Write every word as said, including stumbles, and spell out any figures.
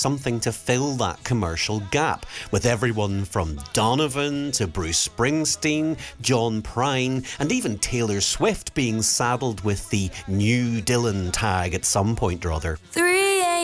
something to fill that commercial gap, with everyone from Donovan to Bruce Springsteen, John Prine, and even Taylor Swift being saddled with the New Dylan tag at some point or other. Three